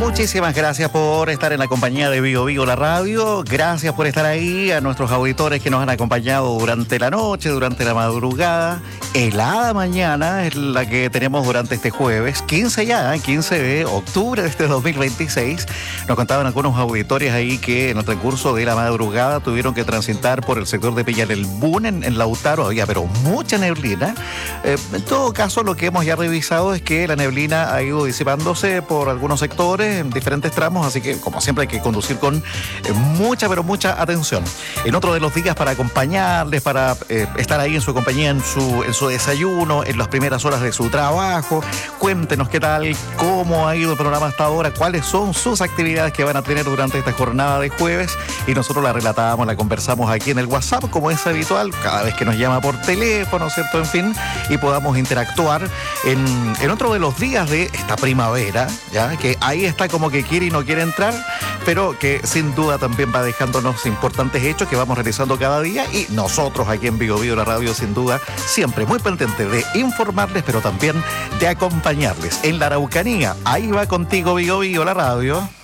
Muchísimas gracias por estar en la compañía de Bio Bio la radio. Gracias por estar ahí, a nuestros auditores que nos han acompañado durante la noche, durante la madrugada. Helada mañana es la que tenemos durante este jueves, 15 de octubre de este 2026. Nos contaban algunos auditores ahí que en el transcurso de la madrugada tuvieron que transitar por el sector de Peñalelbún en Lautaro. Había pero mucha neblina. En todo caso, lo que hemos ya revisado es que la neblina ha ido disipándose por algunos sectores en diferentes tramos, así que como siempre hay que conducir con mucha atención. En otro de los días para acompañarles, para estar ahí en su compañía, en su desayuno, en las primeras horas de su trabajo. Cuéntenos qué tal, cómo ha ido el programa hasta ahora, cuáles son sus actividades que van a tener durante esta jornada de jueves, y nosotros la relatamos, la conversamos aquí en el WhatsApp, como es habitual, cada vez que nos llama por teléfono, ¿cierto? En fin, y podamos interactuar en otro de los días de esta primavera, ya que ahí está como que quiere y no quiere entrar, pero que sin duda también va dejándonos importantes hechos que vamos realizando cada día, y nosotros aquí en Bio Bio la radio, sin duda, siempre muy pendientes de informarles, pero también de acompañarles en la Araucanía. Ahí va contigo Bio Bio la radio.